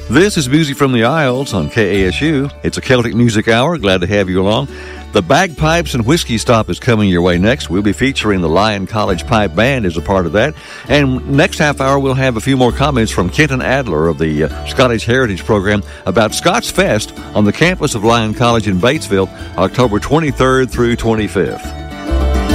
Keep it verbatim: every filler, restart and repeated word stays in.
This is Music from the Isles on K A S U. It's a Celtic Music Hour. Glad to have you along. The Bagpipes and Whiskey Stop is coming your way next. We'll be featuring the Lyon College Pipe Band as a part of that. And next half hour, we'll have a few more comments from Kenton Adler of the uh, Scottish Heritage Program about Scots Fest on the campus of Lyon College in Batesville, October twenty-third through twenty-fifth.